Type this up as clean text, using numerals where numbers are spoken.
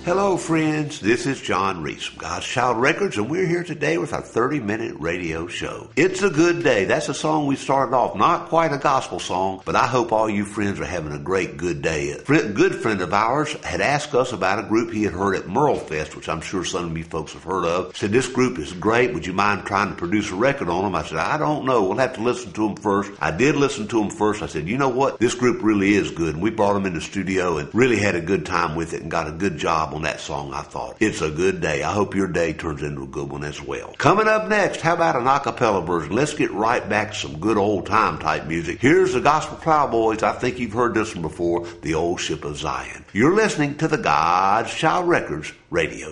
Hello, friends. This is John Reese from God's Child Records, and we're here today with our 30-minute radio show. It's a good day. That's a song we started off. Not quite a gospel song, but I hope all you friends are having a great, good day. A good friend of ours had asked us about a group he had heard at Merle Fest, which I'm sure some of you folks have heard of. Said, this group is great. Would you mind trying to produce a record on them? I said, I don't know. We'll have to listen to them first. I did listen to them first. I said, you know what? This group really is good. And we brought them in the studio and really had a good time with it and got a good job on that song, I thought. It's a good day. I hope your day turns into a good one as well. Coming up next, how about an a cappella version? Let's get right back to some good old time type music. Here's the Gospel Plowboys. I think you've heard this one before, The Old Ship of Zion. You're listening to the God's Child Records radio